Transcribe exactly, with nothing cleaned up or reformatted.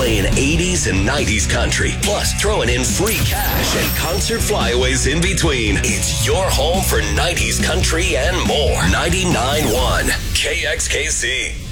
playing eighties and nineties country, plus throwing in free cash and concert flyaways in between. It's your home for nineties country and more. ninety-nine point one K X K C.